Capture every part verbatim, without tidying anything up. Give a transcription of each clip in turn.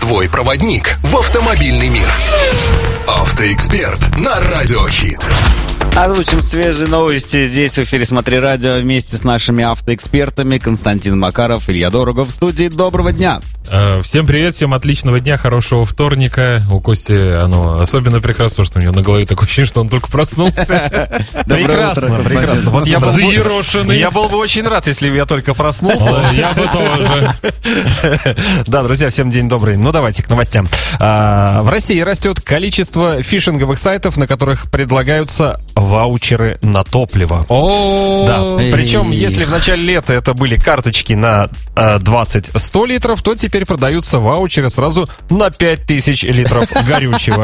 твой проводник в автомобильный мир. Автоэксперт на Радио Хит. Озвучим свежие новости здесь в эфире «Смотри радио» вместе с нашими автоэкспертами. Константин Макаров, Илья Дорогов в студии. Доброго дня! Всем привет, всем отличного дня, хорошего вторника. У Кости оно особенно прекрасно, потому что у него на голове такое ощущение, что он только проснулся. Прекрасно, прекрасно. Вот я был заерошенный. Я был бы очень рад, если бы я только проснулся. Я бы тоже. Да, друзья, всем день добрый. Ну, давайте к новостям. В России растет количество фишинговых сайтов, на которых предлагаются ваучеры на топливо. О, да. Причем, если в начале лета это были карточки на двадцать-сто литров, то теперь продаются ваучеры сразу на пять тысяч литров горючего.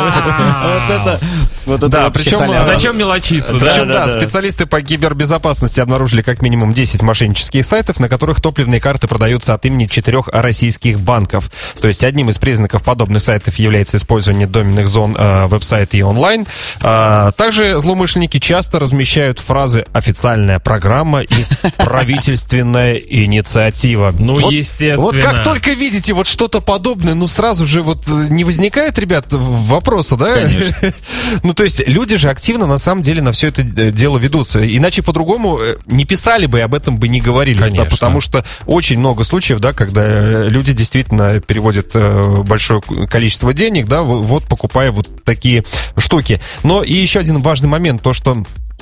Вот это, вот это да, вообще причем, халява. Зачем мелочиться? Причем, да, да, да. специалисты по кибербезопасности обнаружили как минимум десять мошеннических сайтов, на которых топливные карты продаются от имени четырех российских банков. То есть одним из признаков подобных сайтов является использование доменных зон э, веб-сайта и онлайн. Э, также злоумышленники часто размещают фразы «официальная программа» и «правительственная инициатива». Ну, вот, естественно. Вот как только видите вот что-то подобное, ну сразу же вот не возникает, ребят, вопроса, да? Конечно. Ну, то есть люди же активно на самом деле на все это дело ведутся. Иначе по-другому не писали бы и об этом бы не говорили. Конечно. Да, потому что очень много случаев, да, когда люди действительно переводят большое количество денег, да, вот покупая вот такие штуки. Но и еще один важный момент, то, что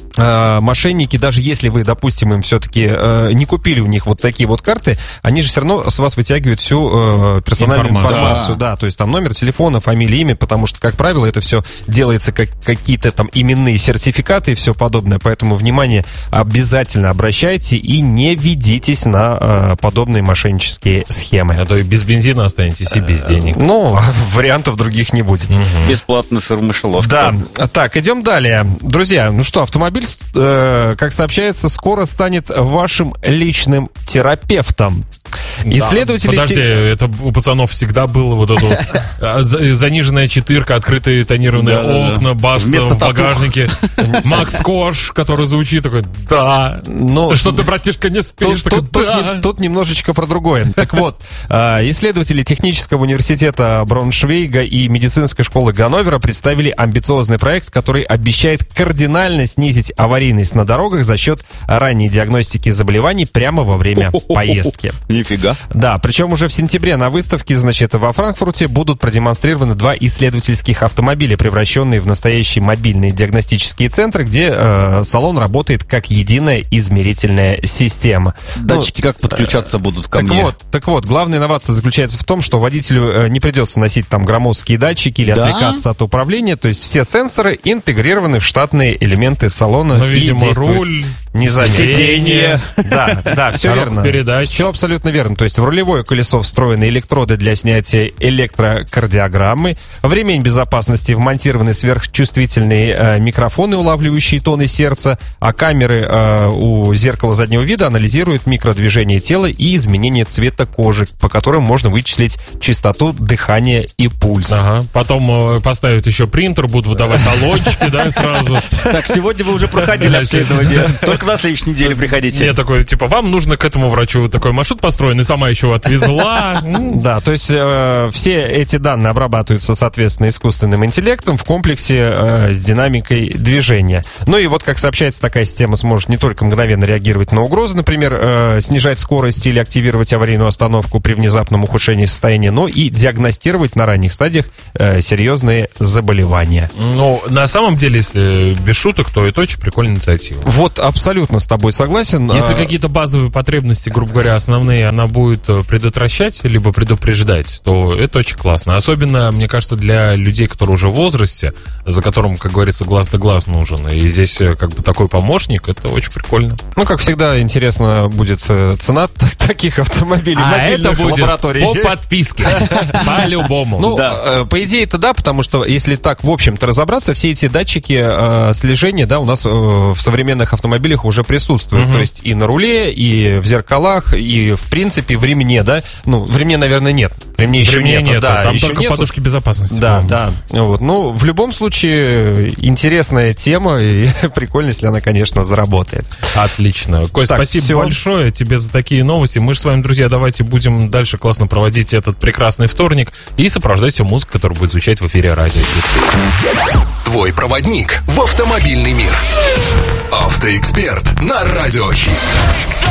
э, мошенники, даже если вы, допустим, им все-таки э, не купили у них вот такие вот карты, они же все равно с вас вытягивают всю э, персональную Информацию. информацию. Да. Да, то есть там номер телефона, фамилия, имя, потому что, как правило, это все делается как какие-то там именные сертификаты и все подобное. Поэтому, внимание, обязательно обращайте и не ведитесь на э, подобные мошеннические схемы. А то и без бензина останетесь и без денег. Ну, вариантов других не будет. Бесплатный сыр в мышеловке. Да, так, идем далее. Друзья, ну что, автомобиль, э, как сообщается, скоро станет вашим личным терапевтом. Исследователи... Подожди, это у пацанов всегда было вот это вот, а, за- заниженная четырка, открытые тонированные Да-да-да. окна, бас Вместо в багажнике, Макс Корж, который звучит такой, да, Ну, что ты, братишка, не спишь, Тут, такой, тут- тут да. не- тут немножечко про другое. Так вот, э, исследователи Технического университета Брауншвейга и медицинской школы Ганновера представили амбициозный проект, который обещает кардинально снизить аварийность на дорогах за счет ранней диагностики заболеваний прямо во время поездки. Нифига. Да, причем уже в сентябре на выставке, значит, во Франкфурте будут продемонстрированы два исследовательских автомобиля, превращенные в настоящие мобильные диагностические центры, где э, салон работает как единая измерительная система. Датчики как подключаться будут ко Так мне? вот, так вот, главная инновация заключается в том, что водителю э, не придется носить там громоздкие датчики или Да? отвлекаться от управления, то есть все сенсоры интегрированы в штатные элементы салона. Ну, и видимо, действуют руль, незаметно. Сиденье. Да, да, все коробка верно. передач. Все абсолютно верно. То есть в рулевое колесо встроены электроды для снятия электрокардиограммы. В ремень безопасности вмонтированы сверхчувствительные э, микрофоны, улавливающие тоны сердца, а камеры э, у зеркала заднего вида анализируют микродвижение тела и изменение цвета кожи, по которым можно вычислить частоту дыхания и пульс. Ага. Потом э, поставят еще принтер, будут выдавать талончики, да, сразу. Так, сегодня вы уже проходили обследование. Только на следующей неделе приходите. Я такой, типа, вам нужно к этому врачу вот такой маршрут построен, и сама еще отвезла. М. Да, то есть э, все эти данные обрабатываются, соответственно, искусственным интеллектом в комплексе э, с динамикой движения. Ну и вот, как сообщается, такая система сможет не только мгновенно реагировать на угрозы, например, э, снижать скорость или активировать аварийную остановку при внезапном ухудшении состояния, но и диагностировать на ранних стадиях э, серьезные заболевания. Ну, на самом деле, если без шуток, то это очень прикольная инициатива. Вот абсолютно с тобой согласен. Если А, какие-то базовые потребности, грубо говоря, основные, она будет э, предотвращать, либо предупреждать, то это очень классно. Особенно, мне кажется, для людей, которые уже в возрасте, за которым, как говорится, глаз да глаз нужен. И здесь э, как бы такой помощник, это очень прикольно. Ну, как всегда, интересно будет э, цена таких автомобилей, А это мобильных будет лабораторий. по подписке. По-любому. Ну, э, по идее, это да, потому что, если так, в общем-то, разобраться, все эти датчики э, слежения, да, у нас э, в современных автомобилях уже присутствуют. Мгм. То есть и на руле, и в зеркалах, и, в принципе, в ремне, да. Ну, в ремне, наверное, нет. В ремней еще Ремней нету, нету, да, там еще только нету. подушки безопасности. Да, по-моему. да. Вот. Ну, в любом случае, интересная тема, и прикольно, если она, конечно, заработает. Отлично. Кость, Так, спасибо всё. большое тебе за такие новости. Мы же с вами, друзья, давайте будем дальше классно проводить этот прекрасный вторник и сопровождать всю музыку, которая будет звучать в эфире радио. Твой проводник в автомобильный мир. Автоэксперт на Радио Хит.